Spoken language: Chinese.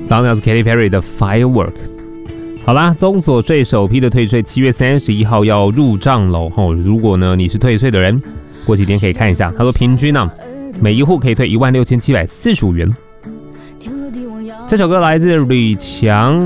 刚刚是 Katy Perry 的 Firework。好啦，综所税首批的退税7月31号要入账喽。如果呢你是退税的人，过几天可以看一下。他说平均呢，每一户可以退16745元。这首歌来自吕强。